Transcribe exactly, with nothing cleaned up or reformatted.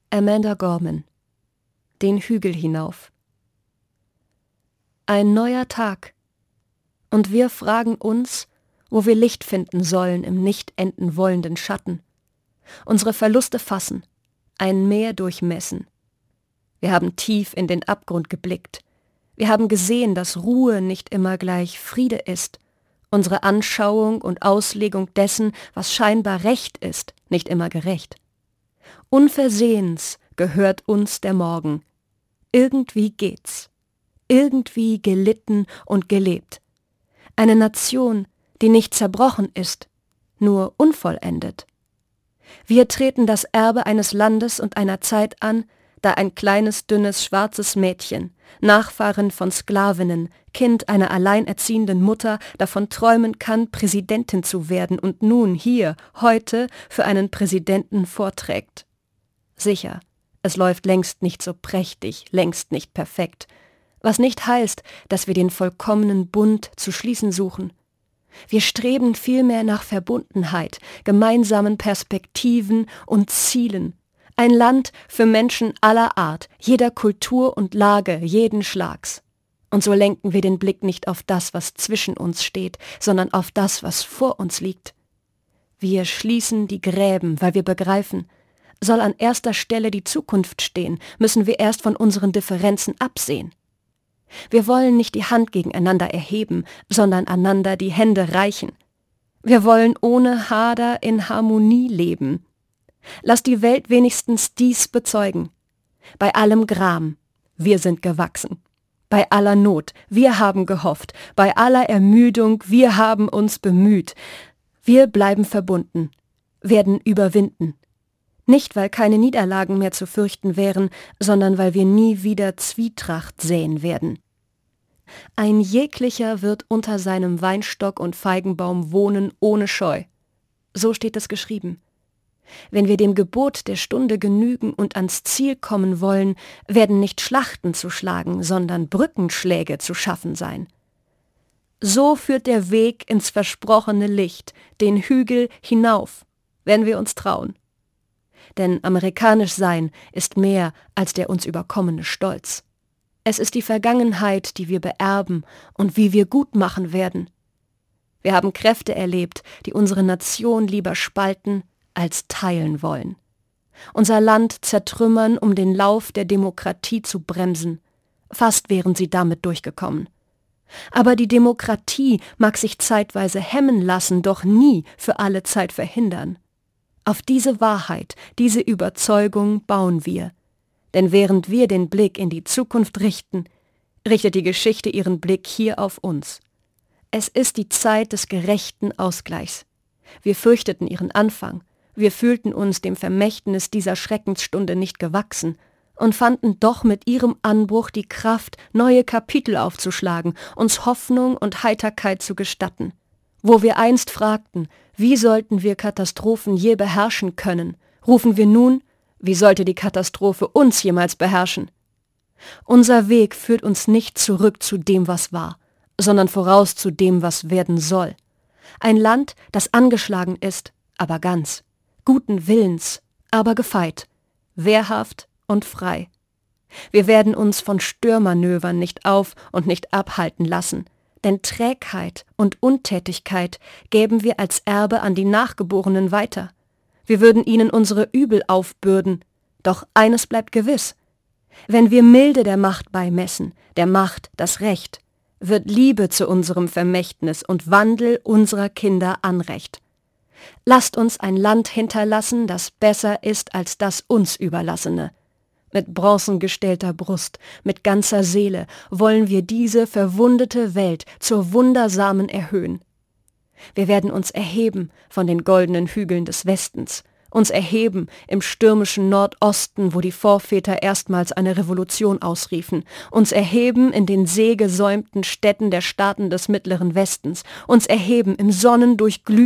Amanda Gorman. Den Hügel hinauf. Ein neuer Tag. Und wir fragen uns, wo wir Licht finden sollen im nicht enden wollenden Schatten. Unsere Verluste fassen, ein Meer durchmessen. Wir haben tief in den Abgrund geblickt. Wir haben gesehen, dass Ruhe nicht immer gleich Friede ist. Unsere Anschauung und Auslegung dessen, was scheinbar Recht ist, nicht immer gerecht. Unversehens gehört uns der Morgen. Irgendwie geht's. Irgendwie gelitten und gelebt. Eine Nation, die nicht zerbrochen ist, nur unvollendet. Wir treten das Erbe eines Landes und einer Zeit an, da ein kleines, dünnes, schwarzes Mädchen, Nachfahrin von Sklavinnen, Kind einer alleinerziehenden Mutter, davon träumen kann, Präsidentin zu werden und nun hier, heute, für einen Präsidenten vorträgt. Sicher, es läuft längst nicht so prächtig, längst nicht perfekt, was nicht heißt, dass wir den vollkommenen Bund zu schließen suchen. Wir streben vielmehr nach Verbundenheit, gemeinsamen Perspektiven und Zielen. Ein Land für Menschen aller Art, jeder Kultur und Lage, jeden Schlags. Und so lenken wir den Blick nicht auf das, was zwischen uns steht, sondern auf das, was vor uns liegt. Wir schließen die Gräben, weil wir begreifen, soll an erster Stelle die Zukunft stehen, müssen wir erst von unseren Differenzen absehen. Wir wollen nicht die Hand gegeneinander erheben, sondern einander die Hände reichen. Wir wollen ohne Hader in Harmonie leben. Lass die Welt wenigstens dies bezeugen. Bei allem Gram, wir sind gewachsen. Bei aller Not, wir haben gehofft. Bei aller Ermüdung, wir haben uns bemüht. Wir bleiben verbunden, werden überwinden. Nicht, weil keine Niederlagen mehr zu fürchten wären, sondern weil wir nie wieder Zwietracht säen werden. Ein jeglicher wird unter seinem Weinstock und Feigenbaum wohnen ohne Scheu. So steht es geschrieben. Wenn wir dem Gebot der Stunde genügen und ans Ziel kommen wollen, werden nicht Schlachten zu schlagen, sondern Brückenschläge zu schaffen sein. So führt der Weg ins versprochene Licht, den Hügel hinauf, wenn wir uns trauen. Denn amerikanisch sein ist mehr als der uns überkommene Stolz. Es ist die Vergangenheit, die wir beerben und wie wir gut machen werden. Wir haben Kräfte erlebt, die unsere Nation lieber spalten als teilen wollen. Unser Land zertrümmern, um den Lauf der Demokratie zu bremsen. Fast wären sie damit durchgekommen. Aber die Demokratie mag sich zeitweise hemmen lassen, doch nie für alle Zeit verhindern. Auf diese Wahrheit, diese Überzeugung bauen wir. Denn während wir den Blick in die Zukunft richten, richtet die Geschichte ihren Blick hier auf uns. Es ist die Zeit des gerechten Ausgleichs. Wir fürchteten ihren Anfang. Wir fühlten uns dem Vermächtnis dieser Schreckensstunde nicht gewachsen und fanden doch mit ihrem Anbruch die Kraft, neue Kapitel aufzuschlagen, uns Hoffnung und Heiterkeit zu gestatten. Wo wir einst fragten, wie sollten wir Katastrophen je beherrschen können, rufen wir nun, wie sollte die Katastrophe uns jemals beherrschen? Unser Weg führt uns nicht zurück zu dem, was war, sondern voraus zu dem, was werden soll. Ein Land, das angeschlagen ist, aber ganz, guten Willens, aber gefeit, wehrhaft und frei. Wir werden uns von Störmanövern nicht auf- und nicht abhalten lassen, denn Trägheit und Untätigkeit gäben wir als Erbe an die Nachgeborenen weiter. Wir würden ihnen unsere Übel aufbürden, doch eines bleibt gewiss. Wenn wir Milde der Macht beimessen, der Macht das Recht, wird Liebe zu unserem Vermächtnis und Wandel unserer Kinder Anrecht. Lasst uns ein Land hinterlassen, das besser ist als das uns Überlassene. Mit bronzengestellter Brust, mit ganzer Seele wollen wir diese verwundete Welt zur wundersamen erhöhen. Wir werden uns erheben von den goldenen Hügeln des Westens, uns erheben im stürmischen Nordosten, wo die Vorväter erstmals eine Revolution ausriefen, uns erheben in den seegesäumten Städten der Staaten des Mittleren Westens, uns erheben im sonnendurchglühten